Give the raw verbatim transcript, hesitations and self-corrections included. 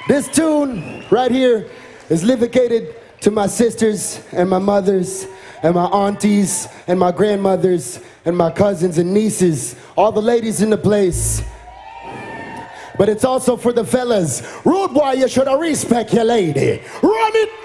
This tune right here is dedicated to my sisters and my mothers and my aunties and my grandmothers and my cousins and nieces, all the ladies in the place. But it's also for the fellas. Rude boy, you should have respect your lady. Run it!